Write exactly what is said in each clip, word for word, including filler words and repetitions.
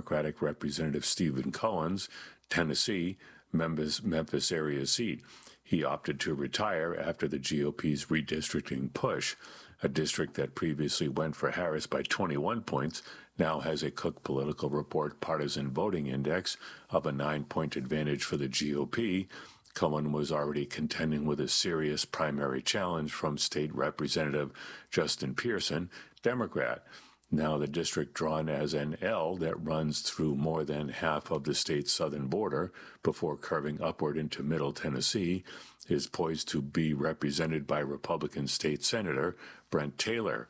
Democratic Representative Stephen Cohen's Tennessee, Memphis, Memphis area seat. He opted to retire after the G O P's redistricting push. A district that previously went for Harris by twenty-one points now has a Cook Political Report partisan voting index of a nine-point advantage for the G O P. Cohen was already contending with a serious primary challenge from State Representative Justin Pearson, Democrat. Now the district drawn as an L that runs through more than half of the state's southern border before curving upward into Middle Tennessee is poised to be represented by Republican State Senator Brent Taylor.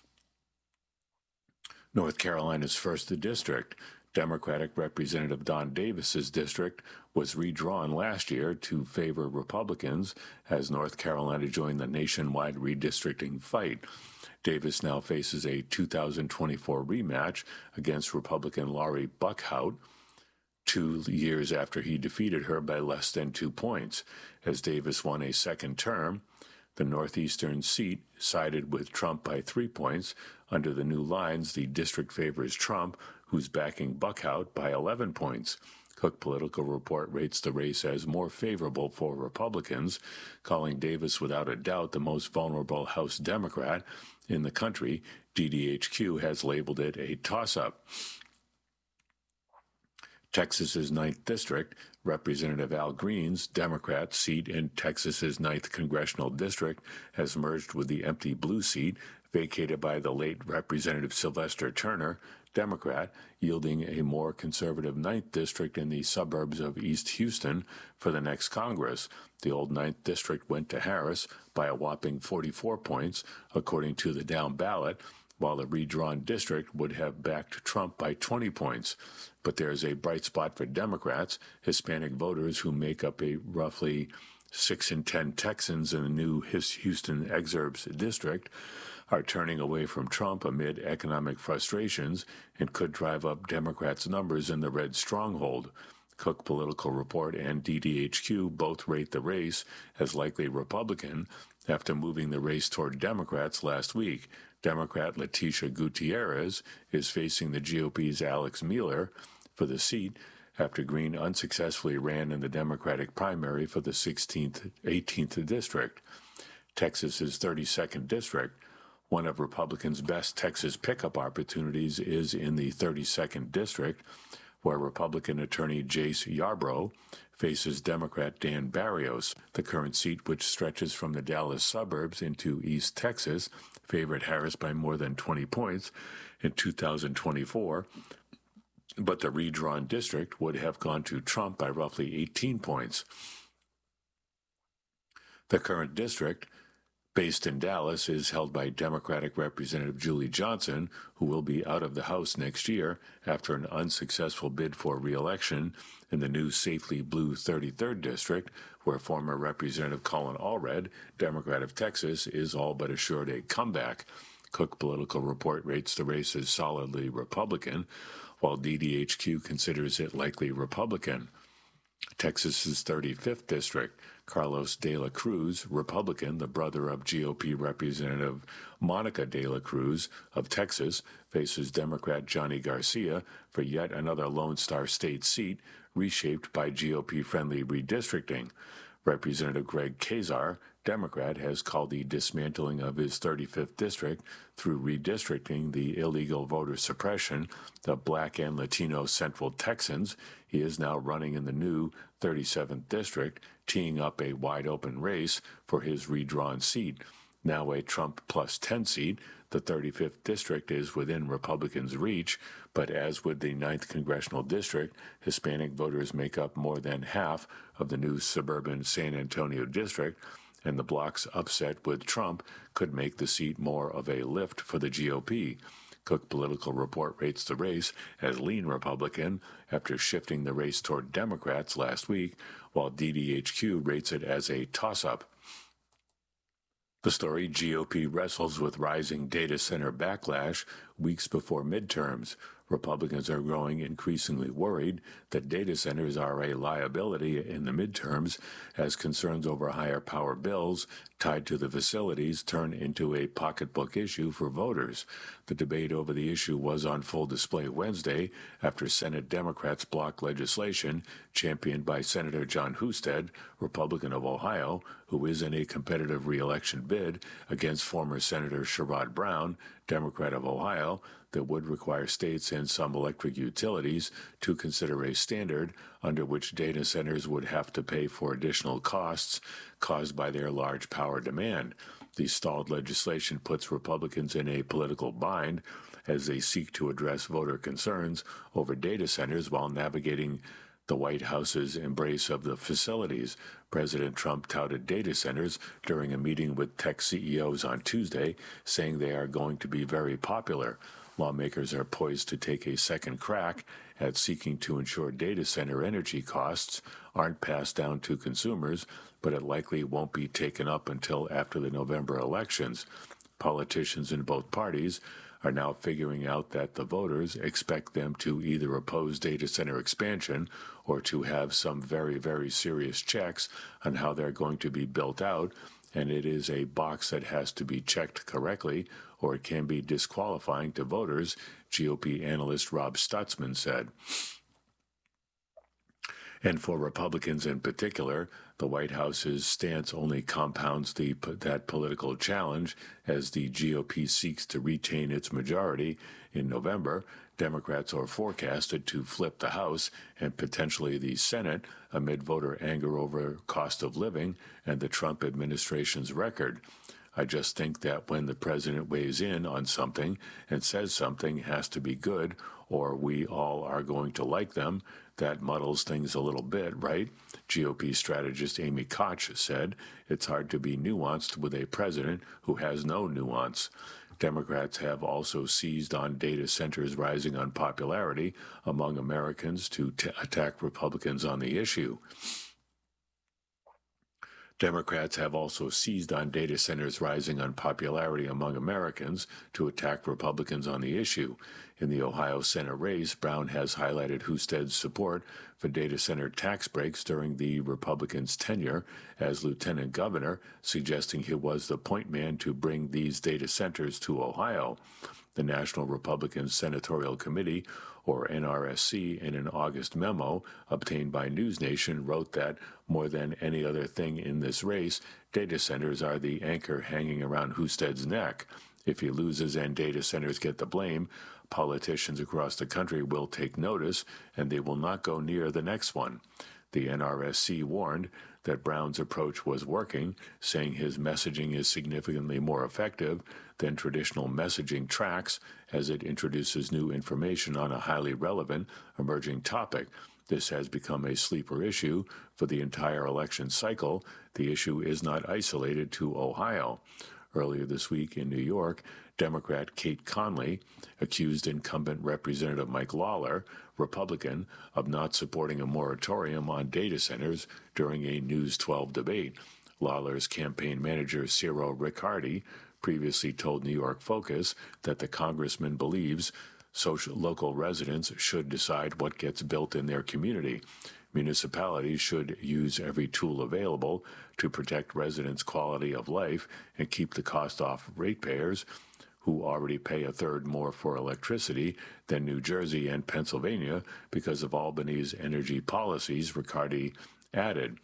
North Carolina's first district, Democratic Representative Don Davis's district, was redrawn last year to favor Republicans as North Carolina joined the nationwide redistricting fight. Davis now faces a two thousand twenty-four rematch against Republican Laurie Buckhout, two years after he defeated her by less than two points. As Davis won a second term, the northeastern seat sided with Trump by three points. Under the new lines, the district favors Trump, who's backing Buckhout, by eleven points. Cook Political Report rates the race as more favorable for Republicans, calling Davis without a doubt the most vulnerable House Democrat in the country. D D H Q has labeled it a toss-up. Texas's ninth District, Representative Al Green's Democrat seat in Texas's ninth Congressional District has merged with the empty blue seat vacated by the late Representative Sylvester Turner, Democrat, yielding a more conservative ninth District in the suburbs of East Houston for the next Congress. The old ninth District went to Harris by a whopping forty-four points, according to the down ballot, while the redrawn district would have backed Trump by twenty points. But there's a bright spot for Democrats. Hispanic voters, who make up a roughly six in ten Texans in the new Houston Exurbs district, are turning away from Trump amid economic frustrations and could drive up Democrats' numbers in the red stronghold. Cook Political Report and D D H Q both rate the race as likely Republican after moving the race toward Democrats last week. Democrat Leticia Gutierrez is facing the G O P's Alex Mueller for the seat after Green unsuccessfully ran in the Democratic primary for the sixteenth, eighteenth district. Texas's thirty-second district, one of Republicans' best Texas pickup opportunities, is in the thirty-second district, where Republican attorney Jace Yarbrough faces Democrat Dan Barrios. The current seat, which stretches from the Dallas suburbs into East Texas, favored Harris by more than twenty points in two thousand twenty-four, but the redrawn district would have gone to Trump by roughly eighteen points. The current district, based in Dallas, is held by Democratic Representative Julie Johnson, who will be out of the House next year after an unsuccessful bid for re-election in the new safely blue thirty-third District, where former Representative Colin Allred, Democrat of Texas, is all but assured a comeback. Cook Political Report rates the race as solidly Republican, while D D H Q considers it likely Republican. Texas's thirty-fifth District, Carlos de la Cruz, Republican, the brother of G O P Representative Monica de la Cruz of Texas, faces Democrat Johnny Garcia for yet another Lone Star State seat reshaped by G O P-friendly redistricting. Representative Greg Casar, Democrat, has called the dismantling of his thirty-fifth district through redistricting the illegal voter suppression of Black and Latino Central Texans. He is now running in the new thirty-seventh district, teeing up a wide-open race for his redrawn seat. Now a Trump plus ten seat, the thirty-fifth district is within Republicans' reach, but as with the ninth Congressional District, Hispanic voters make up more than half of the new suburban San Antonio district, and the bloc's upset with Trump could make the seat more of a lift for the G O P. Cook Political Report rates the race as lean Republican after shifting the race toward Democrats last week, while D D H Q rates it as a toss-up. The story: G O P wrestles with rising data center backlash, weeks before midterms. Republicans are growing increasingly worried that data centers are a liability in the midterms as concerns over higher power bills tied to the facilities turn into a pocketbook issue for voters. The debate over the issue was on full display Wednesday after Senate Democrats blocked legislation championed by Senator John Husted, Republican of Ohio, who is in a competitive re-election bid against former Senator Sherrod Brown, Democrat of Ohio, that would require states and some electric utilities to consider a standard under which data centers would have to pay for additional costs caused by their large power demand. The stalled legislation puts Republicans in a political bind as they seek to address voter concerns over data centers while navigating the White House's embrace of the facilities. President Trump touted data centers during a meeting with tech C E Os on Tuesday, saying they are going to be very popular. Lawmakers are poised to take a second crack at seeking to ensure data center energy costs aren't passed down to consumers, but it likely won't be taken up until after the November elections. Politicians in both parties are now figuring out that the voters expect them to either oppose data center expansion or to have some very, very serious checks on how they're going to be built out, and it is a box that has to be checked correctly or it can be disqualifying to voters, G O P analyst Rob Stutzman said. And for Republicans in particular, the White House's stance only compounds the, that political challenge as the G O P seeks to retain its majority. In November, Democrats are forecasted to flip the House and potentially the Senate amid voter anger over cost of living and the Trump administration's record. I just think that when the president weighs in on something and says something has to be good or we all are going to like them, that muddles things a little bit, right? G O P strategist Amy Koch said, it's hard to be nuanced with a president who has no nuance. Democrats have also seized on data centers' rising unpopularity among Americans to t- attack Republicans on the issue. Democrats have also seized on data centers' rising unpopularity among Americans to attack Republicans on the issue. In the Ohio Senate race, Brown has highlighted Husted's support for data center tax breaks during the Republicans' tenure as lieutenant governor, suggesting he was the point man to bring these data centers to Ohio. The National Republican Senatorial Committee, or N R S C, in an August memo obtained by NewsNation, wrote that more than any other thing in this race, data centers are the anchor hanging around Husted's neck. If he loses and data centers get the blame, politicians across the country will take notice and they will not go near the next one. The N R S C warned that Brown's approach was working, saying his messaging is significantly more effective than traditional messaging tracks as it introduces new information on a highly relevant emerging topic. This has become a sleeper issue for the entire election cycle. The issue is not isolated to Ohio. Earlier this week in New York, Democrat Kate Conley accused incumbent Representative Mike Lawler, Republican, of not supporting a moratorium on data centers during a News twelve debate. Lawler's campaign manager, Ciro Riccardi, previously told New York Focus that the congressman believes social local residents should decide what gets built in their community. Municipalities should use every tool available to protect residents' quality of life and keep the cost off ratepayers, who already pay a third more for electricity than New Jersey and Pennsylvania because of Albany's energy policies, Riccardi added.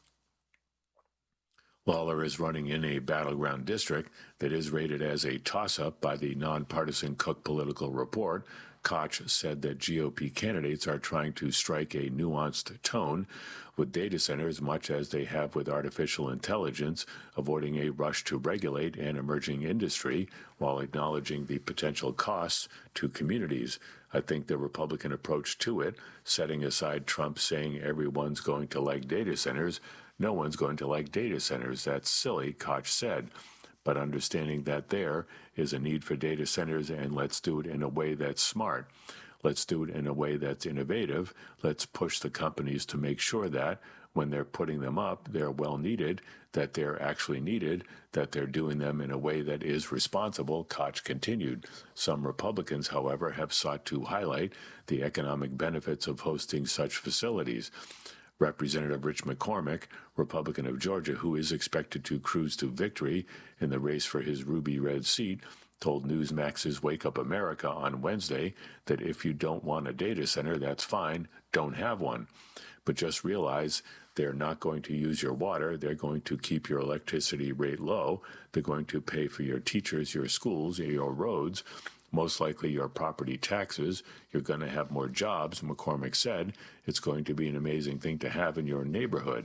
Lawler is running in a battleground district that is rated as a toss-up by the nonpartisan Cook Political Report. Koch said that G O P candidates are trying to strike a nuanced tone with data centers, much as they have with artificial intelligence, avoiding a rush to regulate an emerging industry while acknowledging the potential costs to communities. I think the Republican approach to it, setting aside Trump saying everyone's going to like data centers, no one's going to like data centers. That's silly, Koch said. But understanding that there is a need for data centers and let's do it in a way that's smart. Let's do it in a way that's innovative. Let's push the companies to make sure that when they're putting them up, they're well needed, that they're actually needed, that they're doing them in a way that is responsible, Koch continued. Some Republicans, however, have sought to highlight the economic benefits of hosting such facilities. Representative Rich McCormick, Republican of Georgia, who is expected to cruise to victory in the race for his ruby red seat, told Newsmax's Wake Up America on Wednesday that if you don't want a data center, that's fine, don't have one. But just realize they're not going to use your water. They're going to keep your electricity rate low. They're going to pay for your teachers, your schools, your roads, most likely your property taxes. You're going to have more jobs, McCormick said. It's going to be an amazing thing to have in your neighborhood.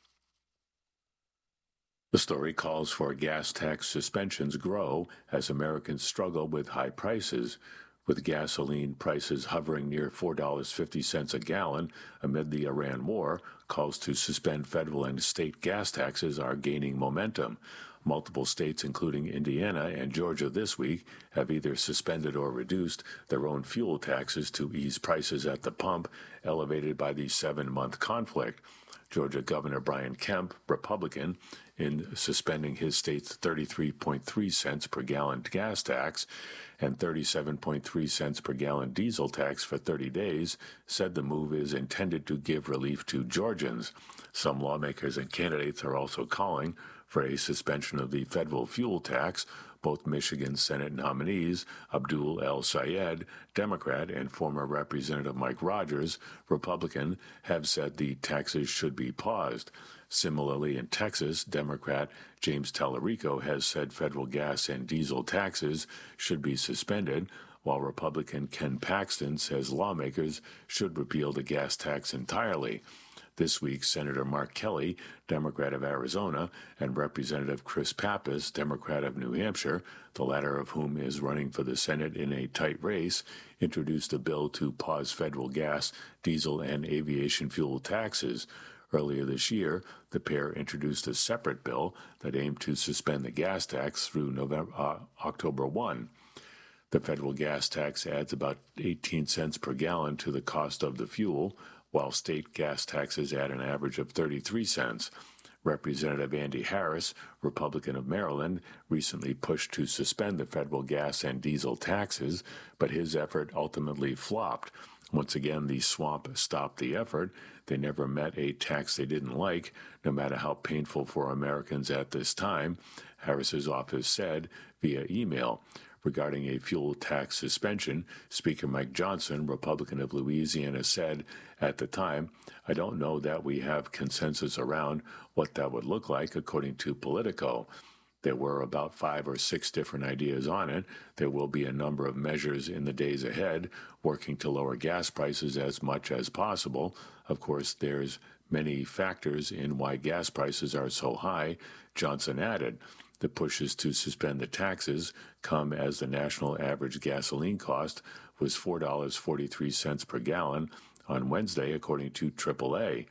The story calls for gas tax suspensions grow as Americans struggle with high prices. With gasoline prices hovering near four dollars and fifty cents a gallon amid the Iran war, calls to suspend federal and state gas taxes are gaining momentum. Multiple states, including Indiana and Georgia this week, have either suspended or reduced their own fuel taxes to ease prices at the pump, elevated by the seven-month conflict. Georgia Governor Brian Kemp, Republican, in suspending his state's thirty-three point three cents per gallon gas tax and thirty-seven point three cents per gallon diesel tax for thirty days, said the move is intended to give relief to Georgians. Some lawmakers and candidates are also calling for a suspension of the federal fuel tax. Both Michigan Senate nominees, Abdul El-Sayed, Democrat, and former Representative Mike Rogers, Republican, have said the taxes should be paused. Similarly, in Texas, Democrat James Tallarico has said federal gas and diesel taxes should be suspended, while Republican Ken Paxton says lawmakers should repeal the gas tax entirely. This week, Senator Mark Kelly, Democrat of Arizona, and Representative Chris Pappas, Democrat of New Hampshire, the latter of whom is running for the Senate in a tight race, introduced a bill to pause federal gas, diesel, and aviation fuel taxes. Earlier this year, the pair introduced a separate bill that aimed to suspend the gas tax through November, uh, October first. The federal gas tax adds about eighteen cents per gallon to the cost of the fuel, while state gas taxes add an average of thirty-three cents. Representative Andy Harris, Republican of Maryland, recently pushed to suspend the federal gas and diesel taxes, but his effort ultimately flopped. Once again, the swamp stopped the effort. They never met a tax they didn't like, no matter how painful for Americans at this time, Harris's office said via email. Regarding a fuel tax suspension, Speaker Mike Johnson, Republican of Louisiana, said at the time, "I don't know that we have consensus around what that would look like, according to Politico. There were about five or six different ideas on it. There will be a number of measures in the days ahead, working to lower gas prices as much as possible. Of course, there's many factors in why gas prices are so high," Johnson added. The pushes to suspend the taxes come as the national average gasoline cost was four dollars and forty-three cents per gallon on Wednesday, according to triple A.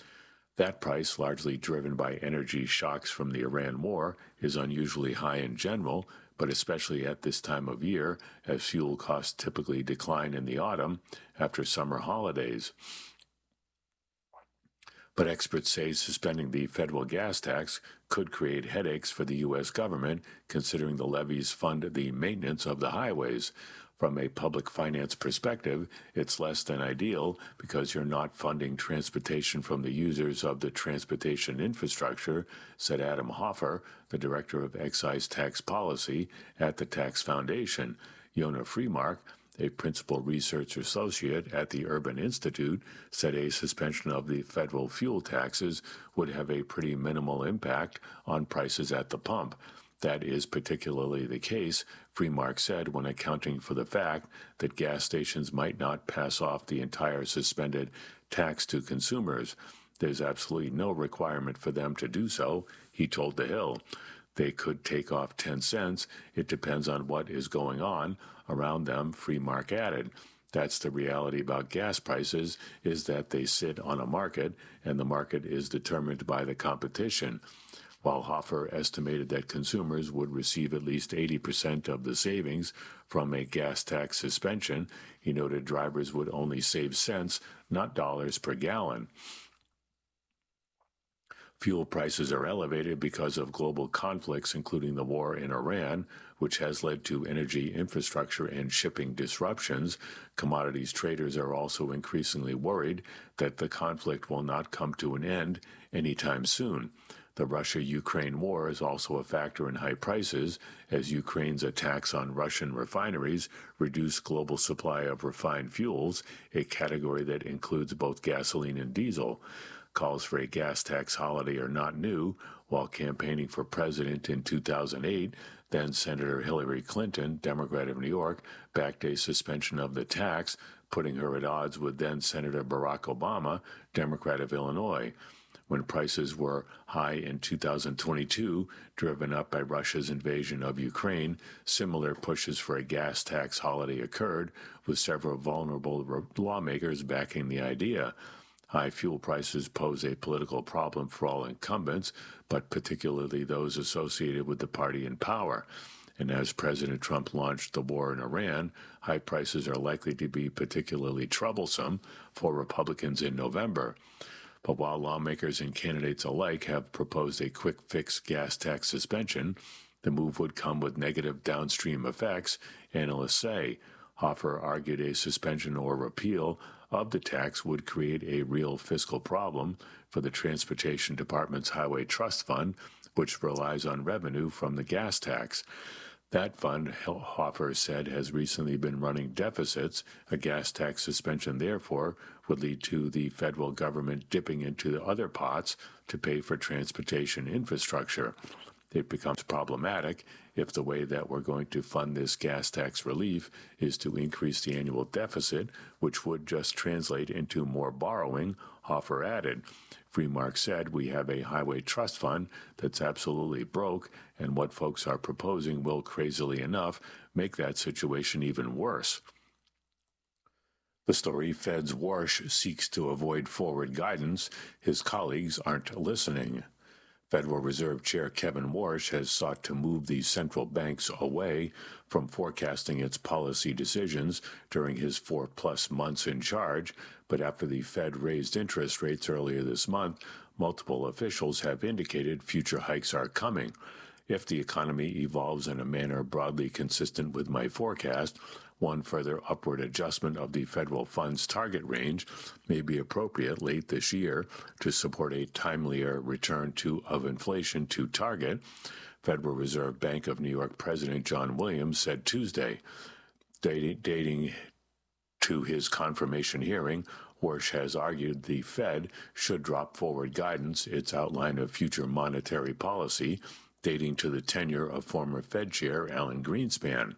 That price, largely driven by energy shocks from the Iran war, is unusually high in general, but especially at this time of year, as fuel costs typically decline in the autumn after summer holidays. But experts say suspending the federal gas tax could create headaches for the U S government, considering the levies fund the maintenance of the highways. From a public finance perspective, it's less than ideal because you're not funding transportation from the users of the transportation infrastructure, said Adam Hoffer, the director of excise tax policy at the Tax Foundation. Yona Freemark, a principal research associate at the Urban Institute, said a suspension of the federal fuel taxes would have a pretty minimal impact on prices at the pump. That is particularly the case, Freemark said, when accounting for the fact that gas stations might not pass off the entire suspended tax to consumers. There's absolutely no requirement for them to do so, he told The Hill. They could take off ten cents. It depends on what is going on around them, Freemark added. That's the reality about gas prices, is that they sit on a market, and the market is determined by the competition. While Hoffer estimated that consumers would receive at least eighty percent of the savings from a gas tax suspension, he noted drivers would only save cents, not dollars per gallon. Fuel prices are elevated because of global conflicts, including the war in Iran, which has led to energy infrastructure and shipping disruptions. Commodities traders are also increasingly worried that the conflict will not come to an end anytime soon. The Russia-Ukraine war is also a factor in high prices, as Ukraine's attacks on Russian refineries reduce global supply of refined fuels, a category that includes both gasoline and diesel. Calls for a gas tax holiday are not new. While campaigning for president in two thousand eight, then Senator Hillary Clinton, Democrat of New York, backed a suspension of the tax, putting her at odds with then Senator Barack Obama, Democrat of Illinois. When prices were high in two thousand twenty-two, driven up by Russia's invasion of Ukraine, similar pushes for a gas tax holiday occurred, with several vulnerable lawmakers backing the idea. High fuel prices pose a political problem for all incumbents, but particularly those associated with the party in power. And as President Trump launched the war in Iran, high prices are likely to be particularly troublesome for Republicans in November. But while lawmakers and candidates alike have proposed a quick-fix gas tax suspension, the move would come with negative downstream effects, analysts say. Hoffer argued a suspension or repeal of the tax would create a real fiscal problem for the Transportation Department's Highway Trust Fund, which relies on revenue from the gas tax. That fund, Hoffer said, has recently been running deficits. A gas tax suspension, therefore, would lead to the federal government dipping into the other pots to pay for transportation infrastructure. It becomes problematic if the way that we're going to fund this gas tax relief is to increase the annual deficit, which would just translate into more borrowing, Hoffer added. Freemark said, we have a highway trust fund that's absolutely broke, and what folks are proposing will, crazily enough, make that situation even worse. The story, Fed's Warsh seeks to avoid forward guidance. His colleagues aren't listening. Federal Reserve Chair Kevin Warsh has sought to move the central banks away from forecasting its policy decisions during his four-plus months in charge, but after the Fed raised interest rates earlier this month, multiple officials have indicated future hikes are coming. If the economy evolves in a manner broadly consistent with my forecast, one further upward adjustment of the federal funds target range may be appropriate late this year to support a timelier return to of inflation to target, Federal Reserve Bank of New York President John Williams said Tuesday. Dating, dating to his confirmation hearing, Warsh has argued the Fed should drop forward guidance, its outline of future monetary policy, dating to the tenure of former Fed Chair Alan Greenspan.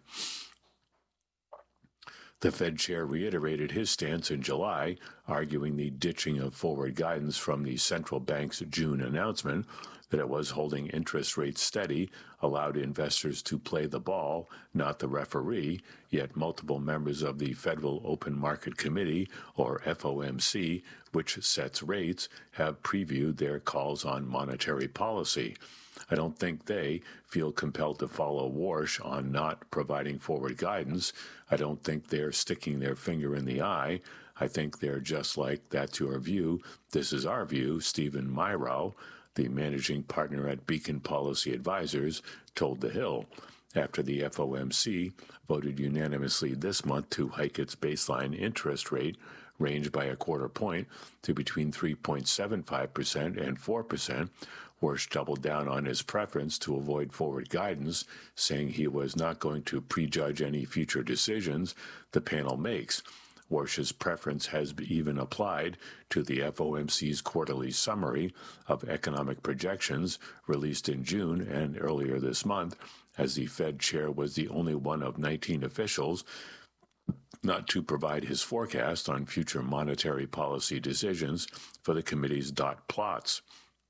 The Fed chair reiterated his stance in July, arguing the ditching of forward guidance from the central bank's June announcement that it was holding interest rates steady allowed investors to play the ball, not the referee, yet multiple members of the Federal Open Market Committee, or F O M C, which sets rates, have previewed their calls on monetary policy. I don't think they feel compelled to follow Warsh on not providing forward guidance. I don't think they're sticking their finger in the eye. I think they're just like, that's your view, this is our view, Stephen Myrow, the managing partner at Beacon Policy Advisors, told The Hill, after the F O M C voted unanimously this month to hike its baseline interest rate range by a quarter point to between three point seven five percent and four percent. Warsh doubled down on his preference to avoid forward guidance, saying he was not going to prejudge any future decisions the panel makes. Warsh's preference has even applied to the F O M C's quarterly summary of economic projections released in June and earlier this month, as the Fed chair was the only one of nineteen officials not to provide his forecast on future monetary policy decisions for the committee's dot plots.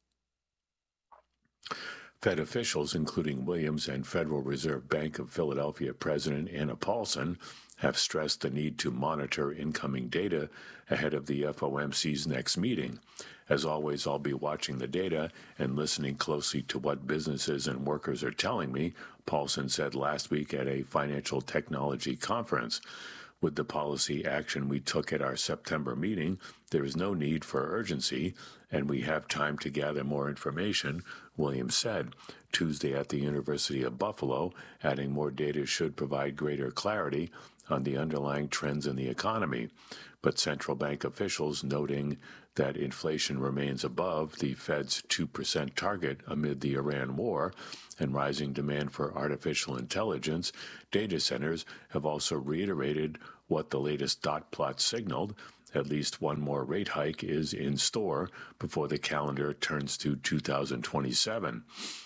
Fed officials, including Williams and Federal Reserve Bank of Philadelphia President Anna Paulson, have stressed the need to monitor incoming data ahead of the F O M C's next meeting. As always, I'll be watching the data and listening closely to what businesses and workers are telling me, Paulson said last week at a financial technology conference. With the policy action we took at our September meeting, there is no need for urgency, and we have time to gather more information, Williams said Tuesday at the University of Buffalo, adding more data should provide greater clarity on the underlying trends in the economy. But central bank officials noting that inflation remains above the Fed's two percent target amid the Iran war and rising demand for artificial intelligence, data centers have also reiterated what the latest dot plot signaled. At least one more rate hike is in store before the calendar turns to two thousand twenty-seven.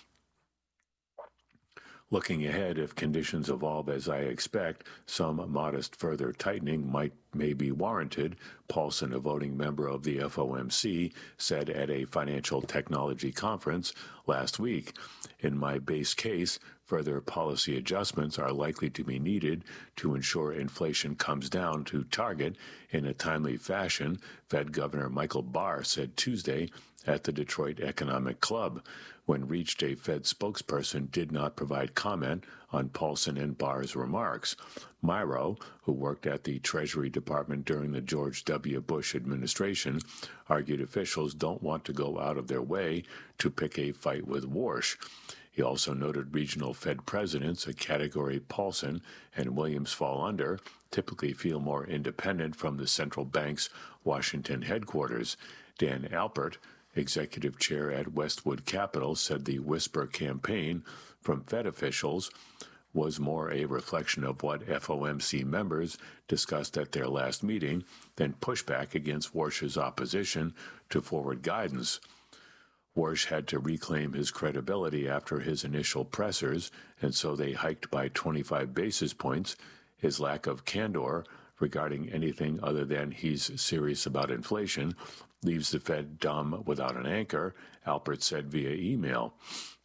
Looking ahead, if conditions evolve as I expect, some modest further tightening might may be warranted, Paulson, a voting member of the F O M C, said at a financial technology conference last week. In my base case, further policy adjustments are likely to be needed to ensure inflation comes down to target in a timely fashion, Fed Governor Michael Barr said Tuesday at the Detroit Economic Club. When reached, a Fed spokesperson did not provide comment on Paulson and Barr's remarks. Myro, who worked at the Treasury Department during the George W. Bush administration, argued officials don't want to go out of their way to pick a fight with Warsh. He also noted regional Fed presidents, a category Paulson and Williams fall under, typically feel more independent from the central bank's Washington headquarters. Dan Alpert, executive chair at Westwood Capital, said the whisper campaign from Fed officials was more a reflection of what F O M C members discussed at their last meeting than pushback against Warsh's opposition to forward guidance. Warsh had to reclaim his credibility after his initial pressers, and so they hiked by twenty-five basis points. His lack of candor regarding anything other than he's serious about inflation leaves the Fed dumb without an anchor, Alpert said via email.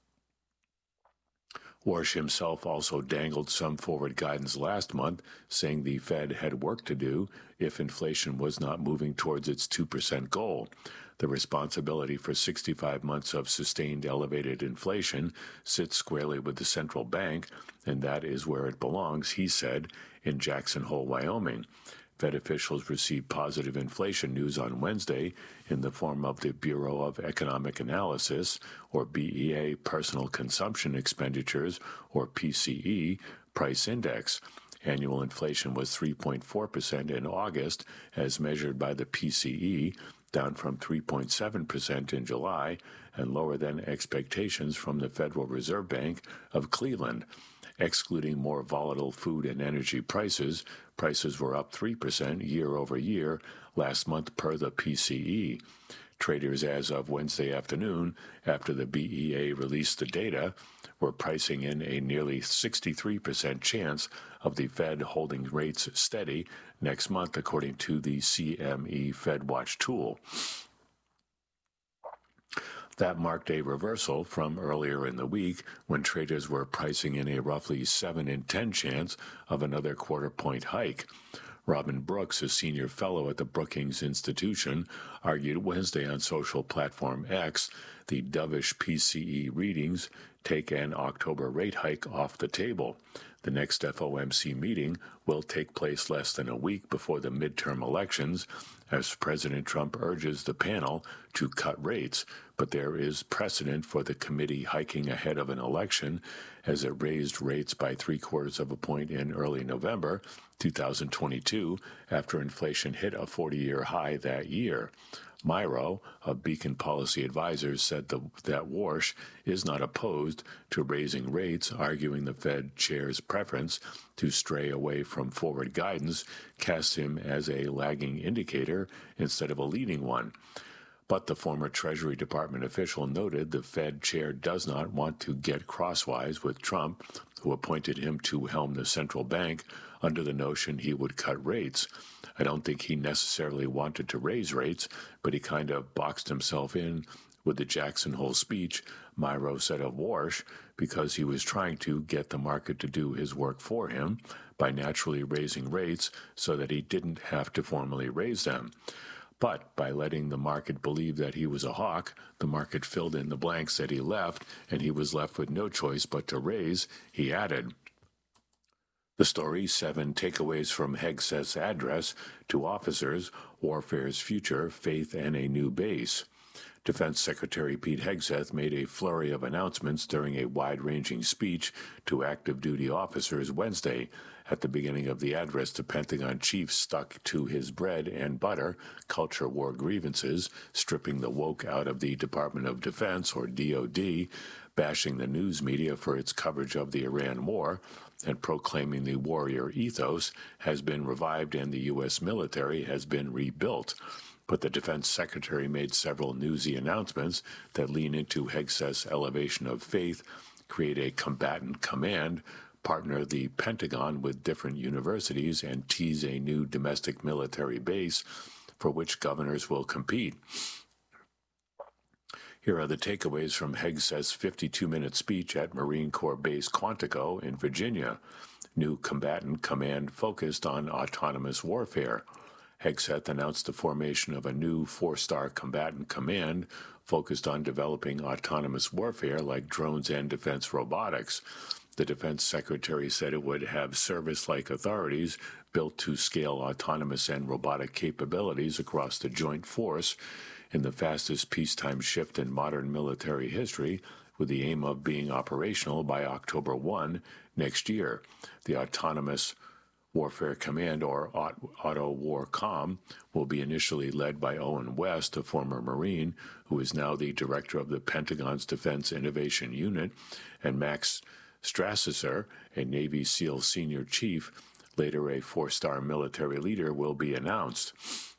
Warsh himself also dangled some forward guidance last month, saying the Fed had work to do if inflation was not moving towards its two percent goal. The responsibility for sixty-five months of sustained elevated inflation sits squarely with the central bank, and that is where it belongs, he said, in Jackson Hole, Wyoming. Fed officials received positive inflation news on Wednesday in the form of the Bureau of Economic Analysis, or B E A, Personal Consumption Expenditures, or P C E, price index. Annual inflation was three point four percent in August, as measured by the P C E, down from three point seven percent in July, and lower than expectations from the Federal Reserve Bank of Cleveland. Excluding more volatile food and energy prices, prices were up three percent year over year last month per the P C E. Traders as of Wednesday afternoon, after the B E A released the data, were pricing in a nearly sixty-three percent chance of the Fed holding rates steady next month, according to the C M E FedWatch tool. That marked a reversal from earlier in the week when traders were pricing in a roughly seven in ten chance of another quarter-point hike. Robin Brooks, a senior fellow at the Brookings Institution, argued Wednesday on social platform X the dovish P C E readings take an October rate hike off the table. The next F O M C meeting will take place less than a week before the midterm elections, as President Trump urges the panel to cut rates, but there is precedent for the committee hiking ahead of an election, as it raised rates by three-quarters of a point in early November two thousand twenty-two after inflation hit a forty-year high that year. Myro, of Beacon Policy Advisors, said the, that Warsh is not opposed to raising rates, arguing the Fed chair's preference to stray away from forward guidance casts him as a lagging indicator instead of a leading one. But the former Treasury Department official noted the Fed chair does not want to get crosswise with Trump, who appointed him to helm the central bank under the notion he would cut rates. I don't think he necessarily wanted to raise rates, but he kind of boxed himself in with the Jackson Hole speech Myro said of Warsh, because he was trying to get the market to do his work for him by naturally raising rates so that he didn't have to formally raise them. But by letting the market believe that he was a hawk, the market filled in the blanks that he left, and he was left with no choice but to raise, he added. The story, seven takeaways from Hegseth's address to officers, warfare's future, faith, and a new base. Defense Secretary Pete Hegseth made a flurry of announcements during a wide-ranging speech to active duty officers Wednesday. At the beginning of the address, the Pentagon chief stuck to his bread and butter, culture war grievances, stripping the woke out of the Department of Defense, or D O D, bashing the news media for its coverage of the Iran war, and proclaiming the warrior ethos has been revived and the U S military has been rebuilt. But the defense secretary made several newsy announcements that lean into Hegseth's elevation of faith, create a combatant command, partner the Pentagon with different universities, and tease a new domestic military base for which governors will compete. Here are the takeaways from Hegseth's fifty-two minute speech at Marine Corps Base Quantico in Virginia. New combatant command focused on autonomous warfare. Hegseth announced the formation of a new four-star combatant command focused on developing autonomous warfare like drones and defense robotics. The defense secretary said it would have service-like authorities built to scale autonomous and robotic capabilities across the joint force in the fastest peacetime shift in modern military history, with the aim of being operational by October first next year. The Autonomous Warfare Command, or Auto War Com, will be initially led by Owen West, a former Marine, who is now the director of the Pentagon's Defense Innovation Unit, and Max Strassesser, a Navy SEAL senior chief, later a four-star military leader, will be announced.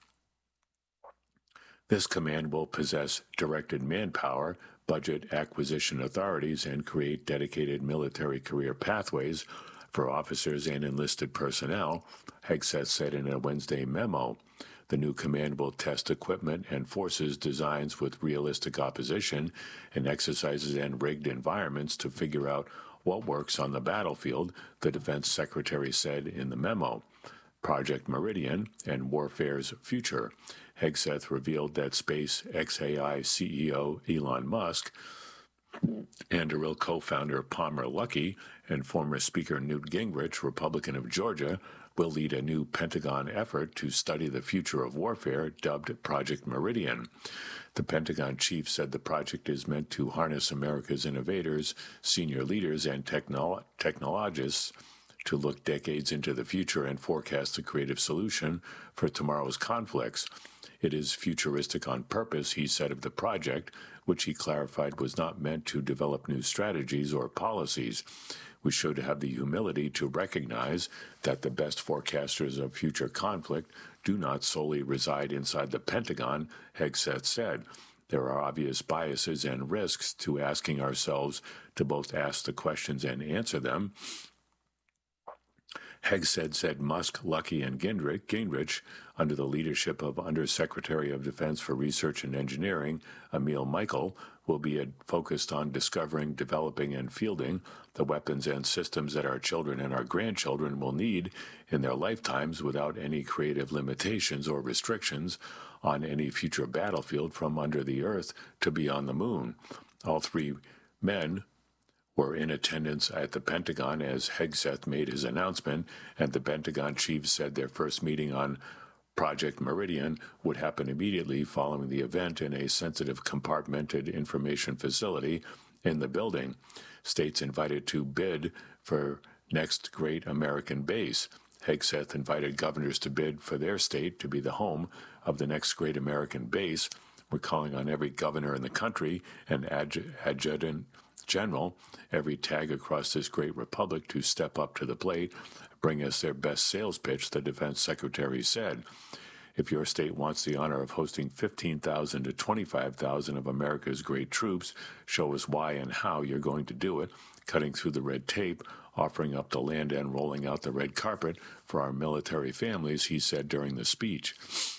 This command will possess directed manpower, budget acquisition authorities, and create dedicated military career pathways for officers and enlisted personnel, Hegseth said in a Wednesday memo. The new command will test equipment and forces designs with realistic opposition and exercises and rigged environments to figure out what works on the battlefield, the defense secretary said in the memo. Project Meridian and Warfare's Future. Hegseth revealed that SpaceX C E O Elon Musk, Anduril co-founder Palmer Luckey, and former Speaker Newt Gingrich, Republican of Georgia, will lead a new Pentagon effort to study the future of warfare dubbed Project Meridian. The Pentagon chief said the project is meant to harness America's innovators, senior leaders, and technolo- technologists to look decades into the future and forecast a creative solution for tomorrow's conflicts. It is futuristic on purpose, he said of the project, which he clarified was not meant to develop new strategies or policies. We should have the humility to recognize that the best forecasters of future conflict do not solely reside inside the Pentagon, Hegseth said. There are obvious biases and risks to asking ourselves to both ask the questions and answer them. Hegseth said Musk, Luckey, and Gingrich, Gingrich, under the leadership of Undersecretary of Defense for Research and Engineering, Emil Michael, will be focused on discovering, developing, and fielding the weapons and systems that our children and our grandchildren will need in their lifetimes without any creative limitations or restrictions on any future battlefield from under the earth to beyond the moon. All three men were in attendance at the Pentagon as Hegseth made his announcement, and the Pentagon chiefs said their first meeting on Project Meridian would happen immediately following the event in a sensitive compartmented information facility in the building. States invited to bid for next great American base. Hegseth invited governors to bid for their state to be the home of the next great American base. We're calling on every governor in the country and adj- adjutant general, every tag across this great republic to step up to the plate, bring us their best sales pitch, the defense secretary said. If your state wants the honor of hosting fifteen thousand to twenty-five thousand of America's great troops, show us why and how you're going to do it, cutting through the red tape, offering up the land and rolling out the red carpet for our military families, he said during the speech.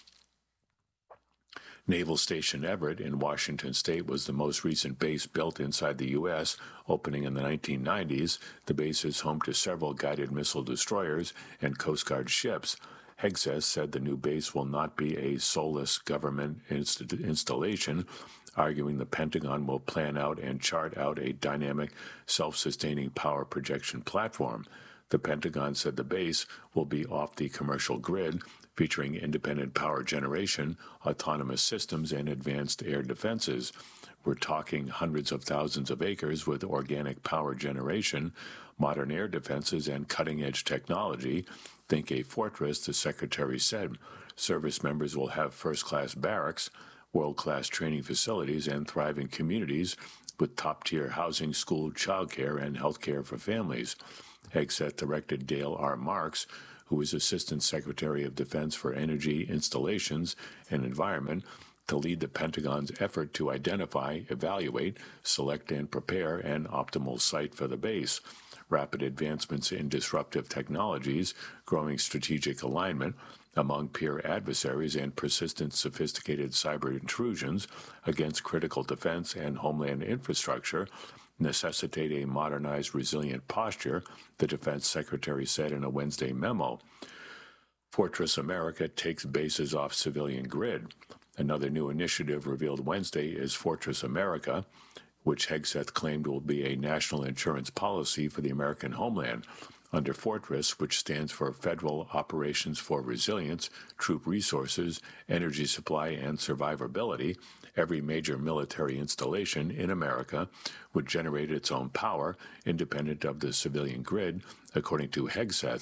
Naval Station Everett in Washington State was the most recent base built inside the U S, opening in the nineteen nineties. The base is home to several guided missile destroyers and Coast Guard ships. Hegseth said the new base will not be a soulless government inst- installation, arguing the Pentagon will plan out and chart out a dynamic, self-sustaining power projection platform. The Pentagon said the base will be off the commercial grid, featuring independent power generation, autonomous systems, and advanced air defenses. We're talking hundreds of thousands of acres with organic power generation, modern air defenses, and cutting-edge technology. Think a fortress, the Secretary said. Service members will have first-class barracks, world-class training facilities, and thriving communities with top-tier housing, school, childcare, and health care for families. Hegseth directed Dale R. Marks, who is Assistant Secretary of Defense for Energy, Installations, and Environment, to lead the Pentagon's effort to identify, evaluate, select, and prepare an optimal site for the base. Rapid advancements in disruptive technologies, growing strategic alignment among peer adversaries, and persistent sophisticated cyber intrusions against critical defense and homeland infrastructure necessitate a modernized, resilient posture, the Defense Secretary said in a Wednesday memo. Fortress America takes bases off civilian grid. Another new initiative revealed Wednesday is Fortress America, which Hegseth claimed will be a national insurance policy for the American homeland. Under Fortress, which stands for Federal Operations for Resilience, Troop Resources, Energy Supply, and Survivability, every major military installation in America would generate its own power, independent of the civilian grid, according to Hegseth.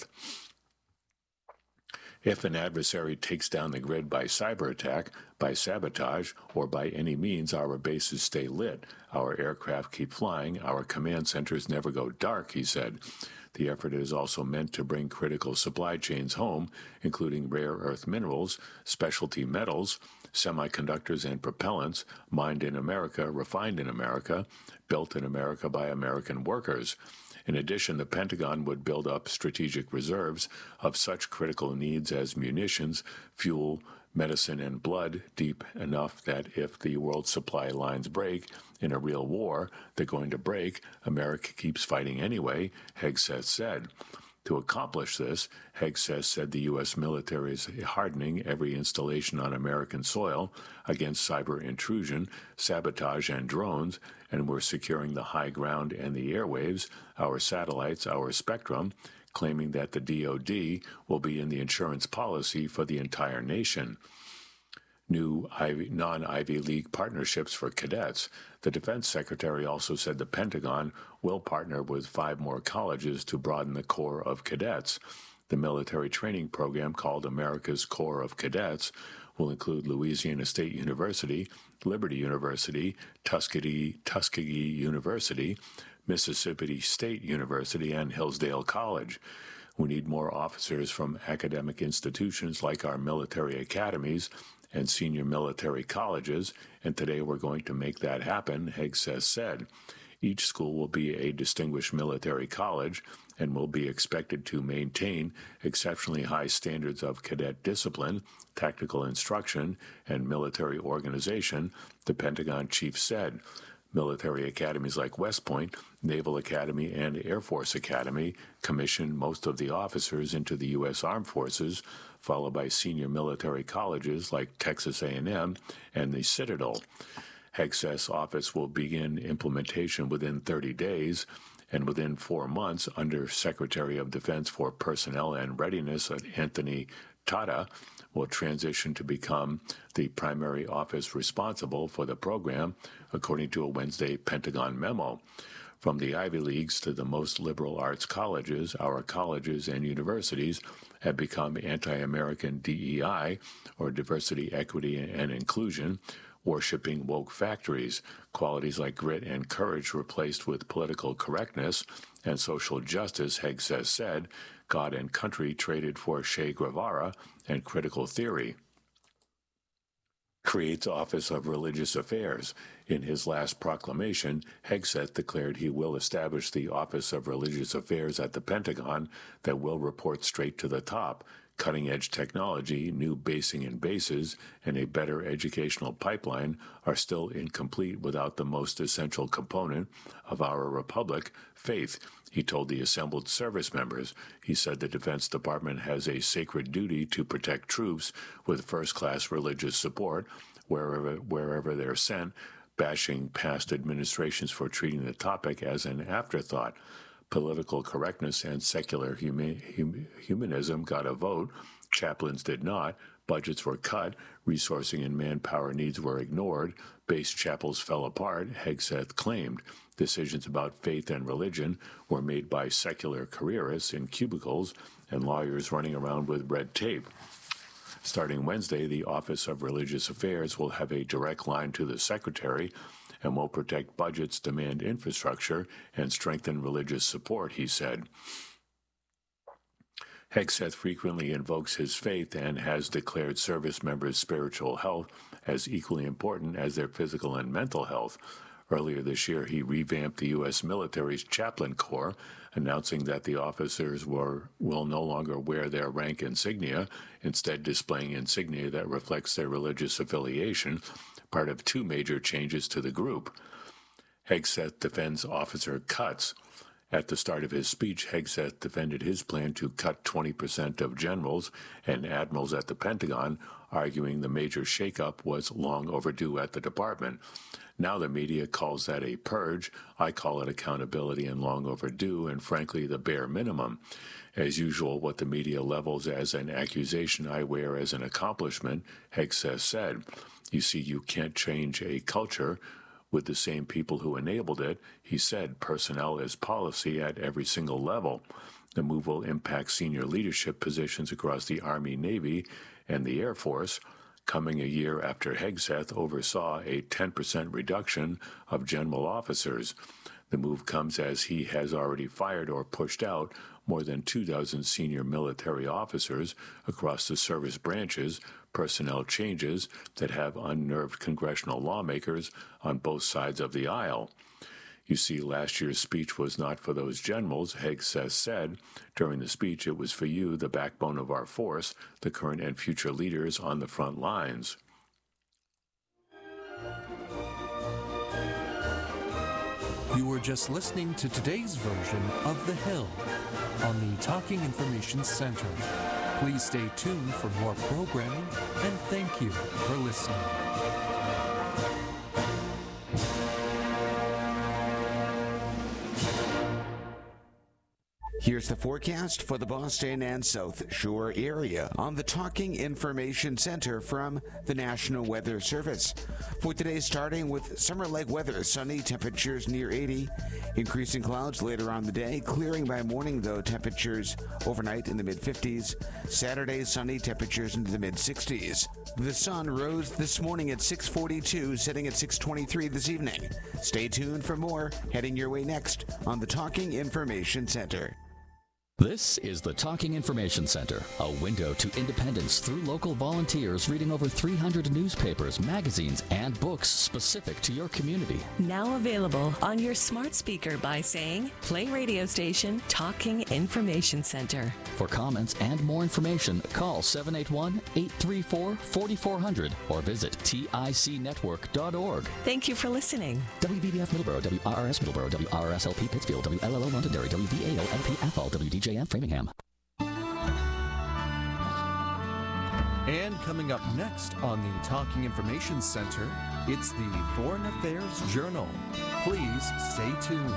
If an adversary takes down the grid by cyber attack, by sabotage, or by any means, our bases stay lit, our aircraft keep flying, our command centers never go dark, he said. The effort is also meant to bring critical supply chains home, including rare earth minerals, specialty metals, semiconductors and propellants, mined in America, refined in America, built in America by American workers. In addition, the Pentagon would build up strategic reserves of such critical needs as munitions, fuel, medicine, and blood, deep enough that if the world supply lines break in a real war, they're going to break. America keeps fighting anyway, Hegseth said. To accomplish this, Hegseth said the U S military is hardening every installation on American soil against cyber intrusion, sabotage, and drones, and we're securing the high ground and the airwaves, our satellites, our spectrum, claiming that the D O D will be in the insurance policy for the entire nation. New non-Ivy League partnerships for cadets. The Defense Secretary also said the Pentagon will partner with five more colleges to broaden the Corps of Cadets. The military training program, called America's Corps of Cadets, will include Louisiana State University, Liberty University, Tuskegee, Tuskegee University, Mississippi State University, and Hillsdale College. We need more officers from academic institutions like our military academies and senior military colleges, and today we're going to make that happen, Hegseth said. Each school will be a distinguished military college and will be expected to maintain exceptionally high standards of cadet discipline, tactical instruction, and military organization, the Pentagon chief said. Military academies like West Point, Naval Academy, and Air Force Academy commission most of the officers into the U S Armed Forces, followed by senior military colleges like Texas A and M and the Citadel. Hegseth's office will begin implementation within thirty days, and within four months, Under Secretary of Defense for Personnel and Readiness Anthony Tata will transition to become the primary office responsible for the program, according to a Wednesday Pentagon memo. From the Ivy Leagues to the most liberal arts colleges, our colleges and universities have become anti-American D E I, or diversity, equity, and inclusion, worshipping woke factories, qualities like grit and courage replaced with political correctness and social justice, Hegseth said, God and country traded for Che Guevara and critical theory. creates Office of Religious Affairs. In his last proclamation, Hegseth declared he will establish the Office of Religious Affairs at the Pentagon that will report straight to the top. Cutting-edge technology, new basing and bases, and a better educational pipeline are still incomplete without the most essential component of our republic, faith, he told the assembled service members. He said the Defense Department has a sacred duty to protect troops with first-class religious support wherever, wherever they're sent, bashing past administrations for treating the topic as an afterthought. Political correctness and secular huma- hum- humanism got a vote. Chaplains did not. Budgets were cut. Resourcing and manpower needs were ignored. Base chapels fell apart, Hegseth claimed. Decisions about faith and religion were made by secular careerists in cubicles and lawyers running around with red tape. Starting Wednesday, the Office of Religious Affairs will have a direct line to the Secretary and will protect budgets, demand infrastructure, and strengthen religious support, he said. Hegseth frequently invokes his faith and has declared service members' spiritual health as equally important as their physical and mental health. Earlier this year, he revamped the U S military's chaplain corps, announcing that the officers were, will no longer wear their rank insignia, instead displaying insignia that reflects their religious affiliation, part of two major changes to the group. Hegseth defends officer cuts. At the start of his speech, Hegseth defended his plan to cut twenty percent of generals and admirals at the Pentagon, arguing the major shakeup was long overdue at the department. Now the media calls that a purge. I call it accountability and long overdue, and frankly, the bare minimum. As usual, what the media levels as an accusation I wear as an accomplishment, Hegseth said. You see, you can't change a culture with the same people who enabled it. He said personnel is policy at every single level. The move will impact senior leadership positions across the Army, Navy, and the Air Force, coming a year after Hegseth oversaw a ten percent reduction of general officers. The move comes as he has already fired or pushed out more than two dozen senior military officers across the service branches, personnel changes that have unnerved congressional lawmakers on both sides of the aisle. You see, last year's speech was not for those generals, Hegseth said. During the speech, it was for you, the backbone of our force, the current and future leaders on the front lines. You were just listening to today's version of The Hill on the Talking Information Center. Please stay tuned for more programming, and thank you for listening. Here's the forecast for the Boston and South Shore area on the Talking Information Center from the National Weather Service. For today, starting with summer-like weather, sunny, temperatures near eighty, increasing clouds later on the day, clearing by morning, though, temperatures overnight in the mid-fifties. Saturday, sunny, temperatures into the mid-sixties. The sun rose this morning at six forty-two, setting at six twenty-three this evening. Stay tuned for more, heading your way next on the Talking Information Center. This is the Talking Information Center, a window to independence through local volunteers reading over three hundred newspapers, magazines, and books specific to your community. Now available on your smart speaker by saying, play radio station Talking Information Center. For comments and more information, call seven eight one, eight three four, four four zero zero or visit tic network dot org. Thank you for listening. W V B F Middleborough, W R R S Middleborough, W R R S L P Pittsfield, W L L O Londonderry, W V A O L P F L, W D J M Framingham. And coming up next on the Talking Information Center, it's the Foreign Affairs Journal. Please stay tuned.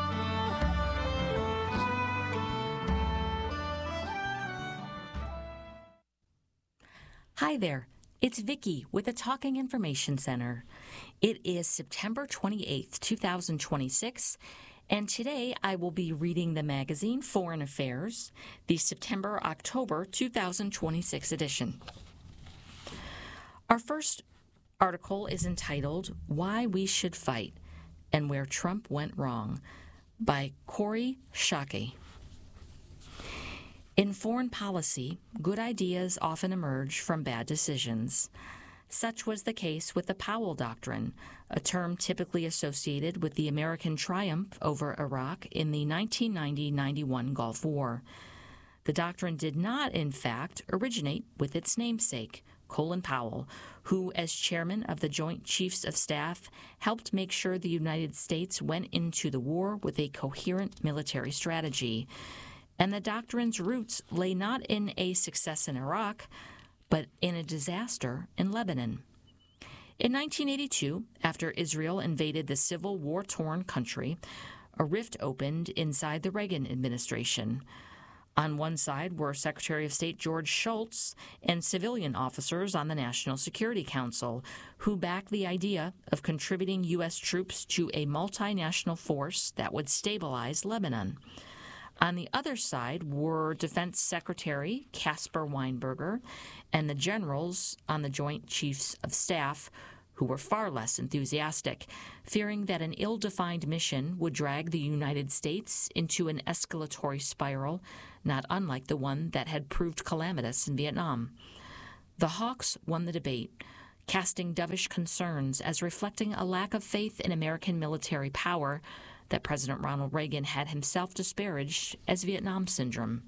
Hi there, it's Vicki with the Talking Information Center. It is September twenty-eighth, twenty twenty-six, and today I will be reading the magazine Foreign Affairs, the September-October two thousand twenty-six edition. Our first article is entitled, Why We Should Fight and Where Trump Went Wrong, by Corey Shake. In foreign policy, good ideas often emerge from bad decisions. Such was the case with the Powell Doctrine, a term typically associated with the American triumph over Iraq in the nineteen ninety ninety-one Gulf War. The doctrine did not, in fact, originate with its namesake, Colin Powell, who, as chairman of the Joint Chiefs of Staff, helped make sure the United States went into the war with a coherent military strategy. And the doctrine's roots lay not in a success in Iraq, but in a disaster in Lebanon. In nineteen eighty-two, after Israel invaded the civil war-torn country, a rift opened inside the Reagan administration. On one side were Secretary of State George Shultz and civilian officers on the National Security Council, who backed the idea of contributing U S troops to a multinational force that would stabilize Lebanon. On the other side were Defense Secretary Caspar Weinberger and the generals on the Joint Chiefs of Staff, who were far less enthusiastic, fearing that an ill-defined mission would drag the United States into an escalatory spiral, not unlike the one that had proved calamitous in Vietnam. The Hawks won the debate, casting dovish concerns as reflecting a lack of faith in American military power that President Ronald Reagan had himself disparaged as Vietnam syndrome.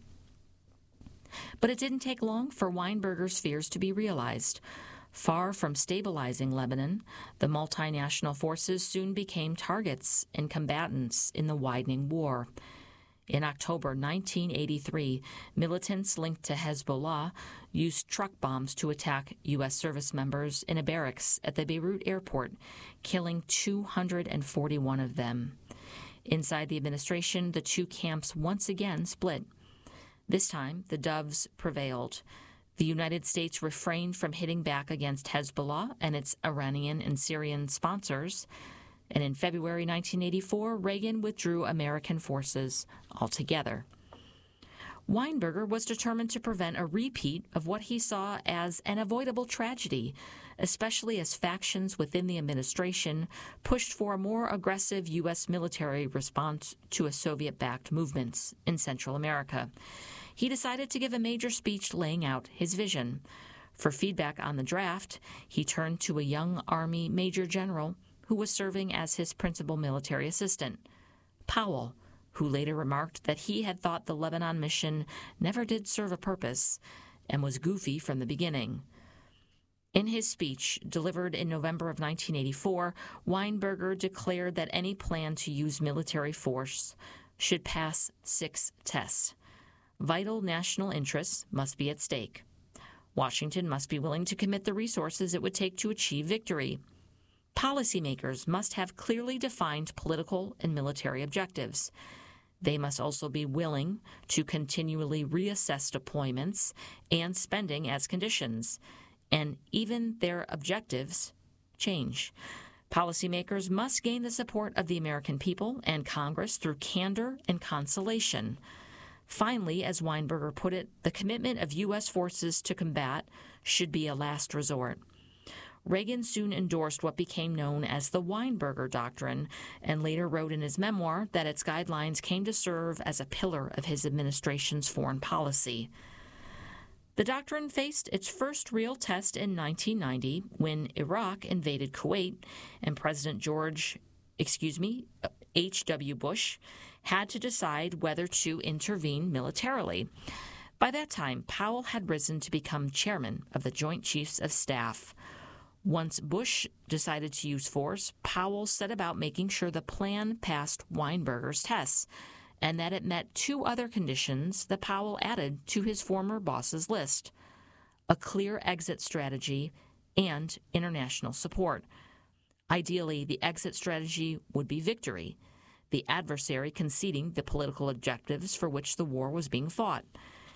But it didn't take long for Weinberger's fears to be realized. Far from stabilizing Lebanon, the multinational forces soon became targets and combatants in the widening war. In October nineteen eighty-three, militants linked to Hezbollah used truck bombs to attack U S service members in a barracks at the Beirut airport, killing two hundred forty-one of them. Inside the administration, the two camps once again split. This time, the Doves prevailed. The United States refrained from hitting back against Hezbollah and its Iranian and Syrian sponsors. And in February nineteen eighty-four, Reagan withdrew American forces altogether. Weinberger was determined to prevent a repeat of what he saw as an avoidable tragedy, especially as factions within the administration pushed for a more aggressive U S military response to a Soviet-backed movements in Central America. He decided to give a major speech laying out his vision. For feedback on the draft, he turned to a young Army Major General who was serving as his principal military assistant, Powell, who later remarked that he had thought the Lebanon mission never did serve a purpose and was goofy from the beginning. In his speech, delivered in November of nineteen eighty-four, Weinberger declared that any plan to use military force should pass six tests. Vital national interests must be at stake. Washington must be willing to commit the resources it would take to achieve victory. Policymakers must have clearly defined political and military objectives. They must also be willing to continually reassess deployments and spending as conditions, and even their objectives change. Policymakers must gain the support of the American people and Congress through candor and conciliation. Finally, as Weinberger put it, the commitment of U S forces to combat should be a last resort. Reagan soon endorsed what became known as the Weinberger Doctrine and later wrote in his memoir that its guidelines came to serve as a pillar of his administration's foreign policy. The doctrine faced its first real test in nineteen ninety when Iraq invaded Kuwait and President George, excuse me, H W Bush had to decide whether to intervene militarily. By that time, Powell had risen to become chairman of the Joint Chiefs of Staff. Once Bush decided to use force, Powell set about making sure the plan passed Weinberger's tests, and that it met two other conditions that Powell added to his former boss's list: a clear exit strategy and international support. Ideally, the exit strategy would be victory, the adversary conceding the political objectives for which the war was being fought.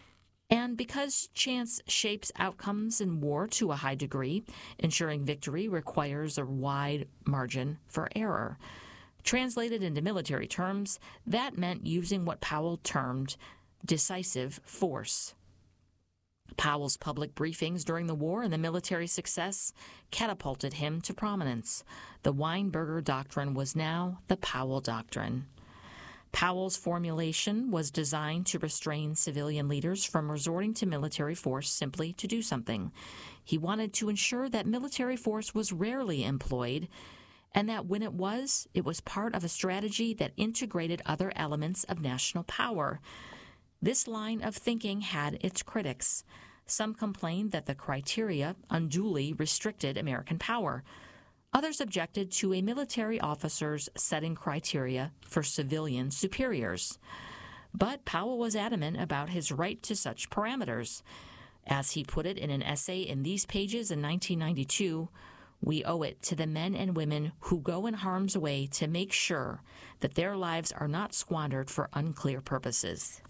And because chance shapes outcomes in war to a high degree, ensuring victory requires a wide margin for error. Translated into military terms, that meant using what Powell termed decisive force. Powell's public briefings during the war and the military success catapulted him to prominence. The Weinberger Doctrine was now the Powell Doctrine. Powell's formulation was designed to restrain civilian leaders from resorting to military force simply to do something. He wanted to ensure that military force was rarely employed, and that when it was, it was part of a strategy that integrated other elements of national power. This line of thinking had its critics. Some complained that the criteria unduly restricted American power. Others objected to a military officer's setting criteria for civilian superiors. But Powell was adamant about his right to such parameters. As he put it in an essay in these pages in nineteen ninety-two, we owe it to the men and women who go in harm's way to make sure that their lives are not squandered for unclear purposes.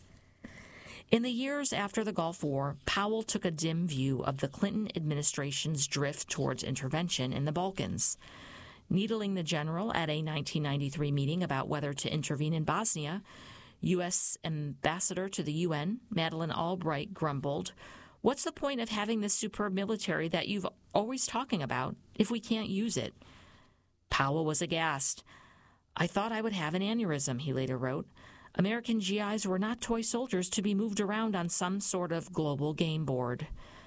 In the years after the Gulf War, Powell took a dim view of the Clinton administration's drift towards intervention in the Balkans. Needling the general at a nineteen ninety-three meeting about whether to intervene in Bosnia, U S Ambassador to the U N, Madeleine Albright, grumbled, "What's the point of having this superb military that you've always talking about if we can't use it?" Powell was aghast. "I thought I would have an aneurysm," he later wrote. American G Is were not toy soldiers to be moved around on some sort of global game board.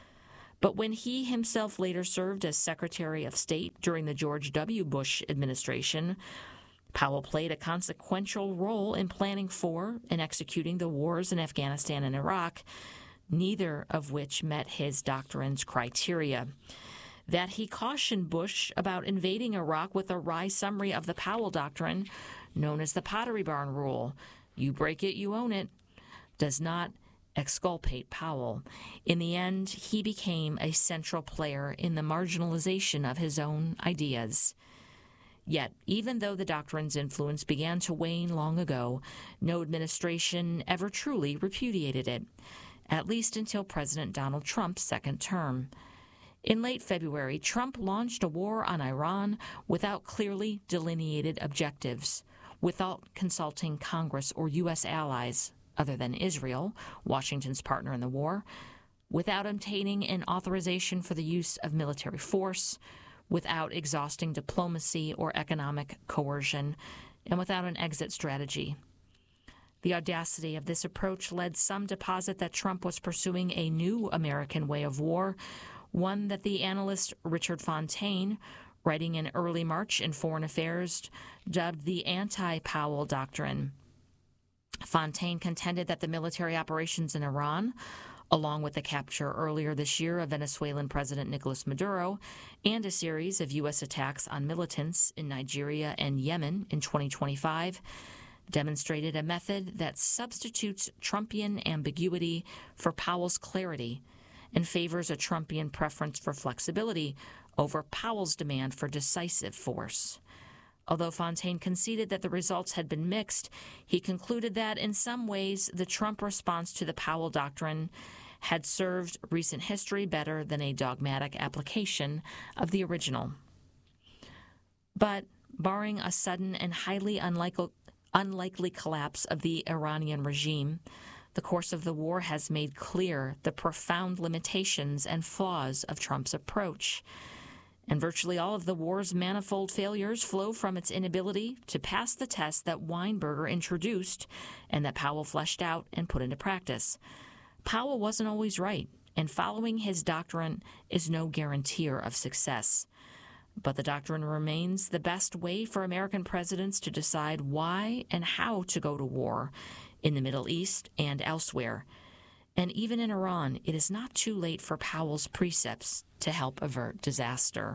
But when he himself later served as Secretary of State during the George W. Bush administration, Powell played a consequential role in planning for and executing the wars in Afghanistan and Iraq, neither of which met his doctrine's criteria. That he cautioned Bush about invading Iraq with a wry summary of the Powell Doctrine, known as the Pottery Barn Rule, "You break it, you own it," does not exculpate Powell. In the end, he became a central player in the marginalization of his own ideas. Yet, even though the doctrine's influence began to wane long ago, no administration ever truly repudiated it, at least until President Donald Trump's second term. In late February, Trump launched a war on Iran without clearly delineated objectives, without consulting Congress or U S allies, other than Israel, Washington's partner in the war, without obtaining an authorization for the use of military force, without exhausting diplomacy or economic coercion, and without an exit strategy. The audacity of this approach led some to posit that Trump was pursuing a new American way of war, one that the analyst Richard Fontaine, writing in early March in Foreign Affairs, dubbed the anti-Powell Doctrine. Fontaine contended that the military operations in Iran, along with the capture earlier this year of Venezuelan President Nicolas Maduro and a series of U S attacks on militants in Nigeria and Yemen in twenty twenty-five, demonstrated a method that substitutes Trumpian ambiguity for Powell's clarity and favors a Trumpian preference for flexibility over Powell's demand for decisive force. Although Fontaine conceded that the results had been mixed, he concluded that in some ways the Trump response to the Powell Doctrine had served recent history better than a dogmatic application of the original. But, barring a sudden and highly unlikely, unlikely collapse of the Iranian regime, the course of the war has made clear the profound limitations and flaws of Trump's approach. And virtually all of the war's manifold failures flow from its inability to pass the test that Weinberger introduced and that Powell fleshed out and put into practice. Powell wasn't always right, and following his doctrine is no guarantor of success. But the doctrine remains the best way for American presidents to decide why and how to go to war in the Middle East and elsewhere. And even in Iran, it is not too late for Powell's precepts to help avert disaster.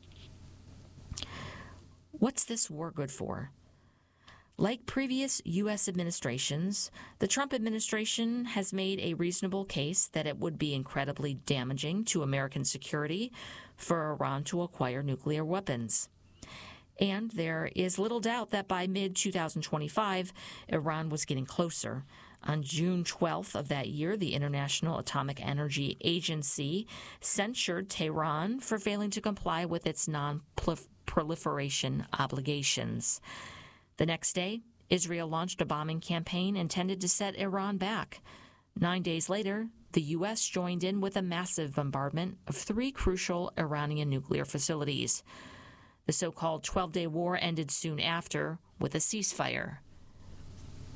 What's this war good for? Like previous U S administrations, the Trump administration has made a reasonable case that it would be incredibly damaging to American security for Iran to acquire nuclear weapons. And there is little doubt that by mid twenty twenty-five, Iran was getting closer. On June twelfth of that year, the International Atomic Energy Agency censured Tehran for failing to comply with its non-proliferation obligations. The next day, Israel launched a bombing campaign intended to set Iran back. Nine days later, the U S joined in with a massive bombardment of three crucial Iranian nuclear facilities. The so-called twelve-day war ended soon after with a ceasefire.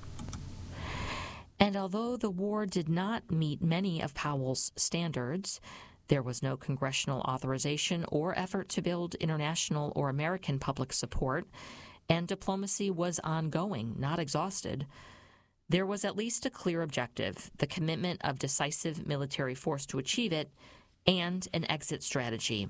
And although the war did not meet many of Powell's standards, there was no congressional authorization or effort to build international or American public support, and diplomacy was ongoing, not exhausted. There was at least a clear objective, the commitment of decisive military force to achieve it, and an exit strategy.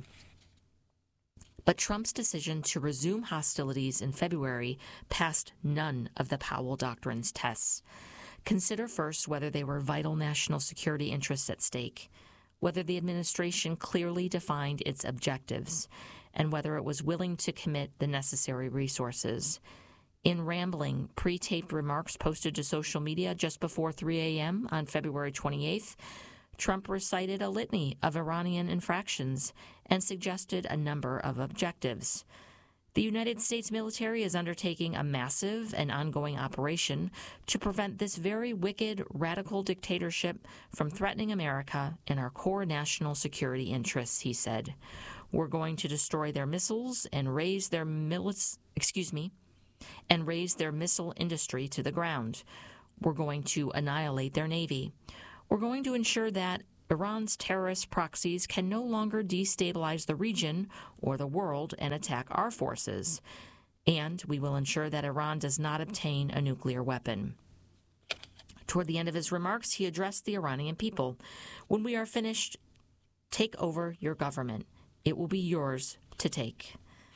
But Trump's decision to resume hostilities in February passed none of the Powell Doctrine's tests. Consider first whether they were vital national security interests at stake, whether the administration clearly defined its objectives, and whether it was willing to commit the necessary resources. In rambling, pre-taped remarks posted to social media just before three a.m. on February twenty-eighth, Trump recited a litany of Iranian infractions and suggested a number of objectives. The United States military is undertaking a massive and ongoing operation to prevent this very wicked, radical dictatorship from threatening America and our core national security interests, he said. We're going to destroy their missiles and raise their milis- excuse me, and raise their missile industry to the ground. We're going to annihilate their navy. We're going to ensure that Iran's terrorist proxies can no longer destabilize the region or the world and attack our forces. And we will ensure that Iran does not obtain a nuclear weapon. Toward the end of his remarks, he addressed the Iranian people. When we are finished, take over your government. It will be yours to take.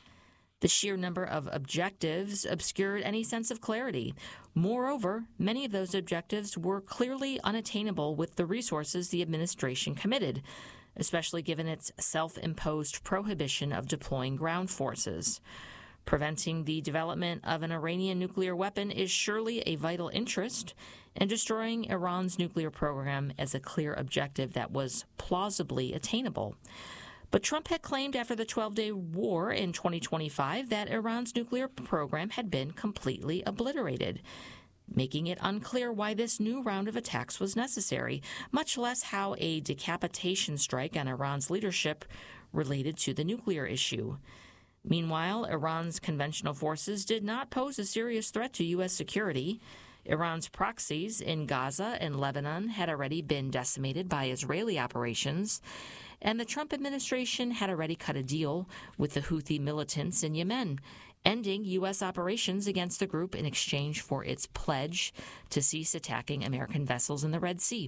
The sheer number of objectives obscured any sense of clarity. Moreover, many of those objectives were clearly unattainable with the resources the administration committed, especially given its self-imposed prohibition of deploying ground forces. Preventing the development of an Iranian nuclear weapon is surely a vital interest, and destroying Iran's nuclear program is a clear objective that was plausibly attainable. But Trump had claimed after the twelve-day war in twenty twenty-five that Iran's nuclear program had been completely obliterated, making it unclear why this new round of attacks was necessary, much less how a decapitation strike on Iran's leadership related to the nuclear issue. Meanwhile, Iran's conventional forces did not pose a serious threat to U S security. Iran's proxies in Gaza and Lebanon had already been decimated by Israeli operations, and the Trump administration had already cut a deal with the Houthi militants in Yemen, ending U S operations against the group in exchange for its pledge to cease attacking American vessels in the Red Sea.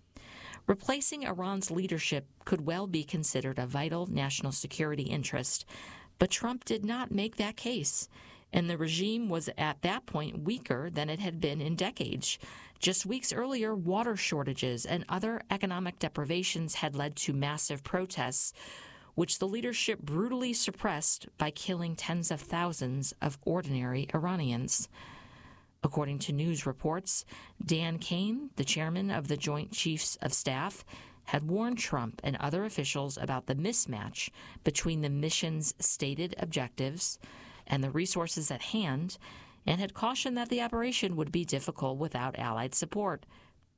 Replacing Iran's leadership could well be considered a vital national security interest, but Trump did not make that case, and the regime was at that point weaker than it had been in decades. Just weeks earlier, water shortages and other economic deprivations had led to massive protests, which the leadership brutally suppressed by killing tens of thousands of ordinary Iranians. According to news reports, Dan Kane, the chairman of the Joint Chiefs of Staff, had warned Trump and other officials about the mismatch between the mission's stated objectives and the resources at hand, and had cautioned that the operation would be difficult without Allied support.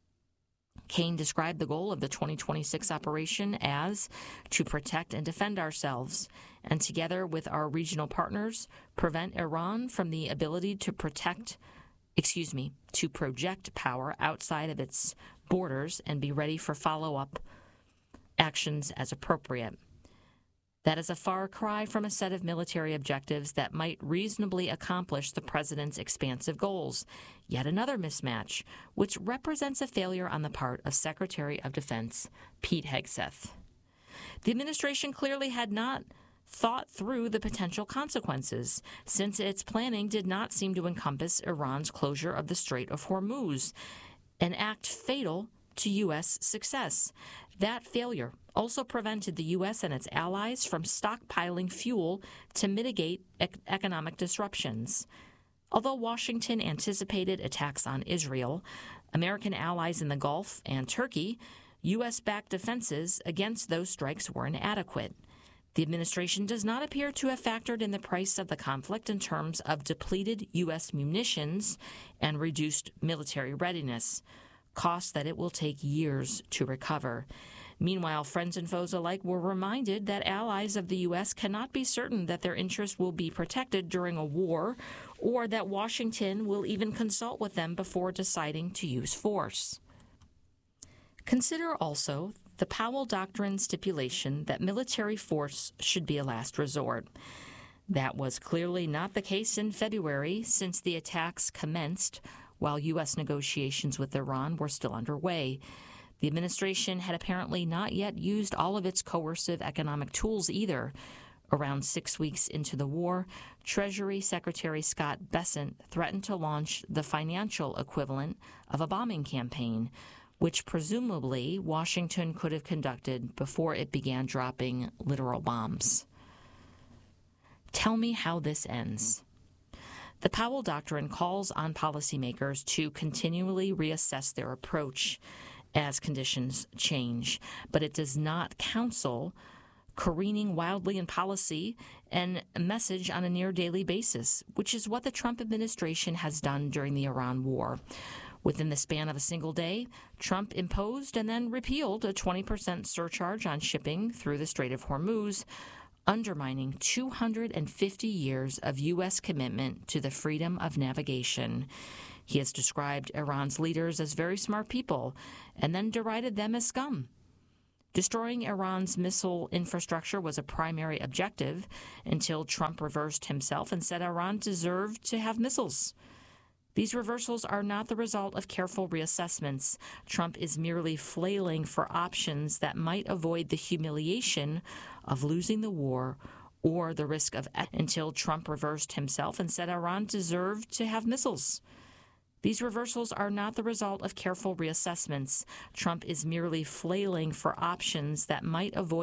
Kane described the goal of the twenty twenty-six operation as to protect and defend ourselves, and together with our regional partners, prevent Iran from the ability to protect, excuse me, to project power outside of its borders and be ready for follow-up actions as appropriate. That is a far cry from a set of military objectives that might reasonably accomplish the president's expansive goals. Yet another mismatch, which represents a failure on the part of Secretary of Defense Pete Hegseth. The administration clearly had not thought through the potential consequences, since its planning did not seem to encompass Iran's closure of the Strait of Hormuz, an act fatal to U S success. That failure also prevented the U S and its allies from stockpiling fuel to mitigate ec- economic disruptions. Although Washington anticipated attacks on Israel, American allies in the Gulf, and Turkey, U S-backed defenses against those strikes were inadequate. The administration does not appear to have factored in the price of the conflict in terms of depleted U S munitions and reduced military readiness, costs that it will take years to recover. Meanwhile, friends and foes alike were reminded that allies of the U S cannot be certain that their interests will be protected during a war or that Washington will even consult with them before deciding to use force. Consider also the Powell Doctrine stipulation that military force should be a last resort. That was clearly not the case in February, since the attacks commenced while U S negotiations with Iran were still underway. The administration had apparently not yet used all of its coercive economic tools either. Around six weeks into the war, Treasury Secretary Scott Bessent threatened to launch the financial equivalent of a bombing campaign, which presumably Washington could have conducted before it began dropping literal bombs. Tell me how this ends. The Powell Doctrine calls on policymakers to continually reassess their approach as conditions change, but it does not counsel careening wildly in policy and message on a near-daily basis, which is what the Trump administration has done during the Iran war. Within the span of a single day, Trump imposed and then repealed a twenty percent surcharge on shipping through the Strait of Hormuz, undermining two hundred fifty years of U S commitment to the freedom of navigation. He has described Iran's leaders as very smart people and then derided them as scum. Destroying Iran's missile infrastructure was a primary objective until Trump reversed himself and said Iran deserved to have missiles. These reversals are not the result of careful reassessments. Trump is merely flailing for options that might avoid the humiliation of losing the war or the risk of until Trump reversed himself and said Iran deserved to have missiles. These reversals are not the result of careful reassessments. Trump is merely flailing for options that might avoid